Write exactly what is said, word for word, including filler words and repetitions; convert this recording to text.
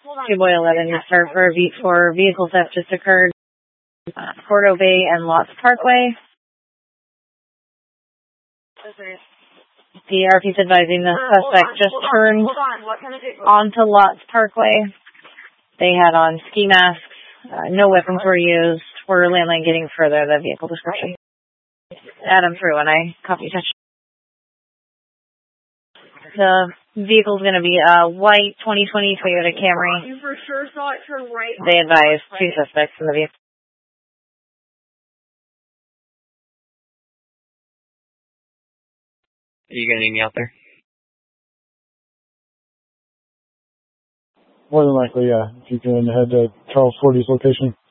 Two Boy eleven, start for, for vehicle theft just occurred. Uh, Porto Bay and Lots Parkway. The R P's advising the suspect just turned onto Lots Parkway. They had on ski masks. Uh, no weapons were used. We're landline getting further the vehicle description. Adam through and I copy touch. The vehicle's going to be a white twenty twenty Toyota Camry. You for sure saw it turn right. They advised two suspects in the vehicle. Are you going to need me out there? More than likely, yeah. If you can head to Charles Fordy's location.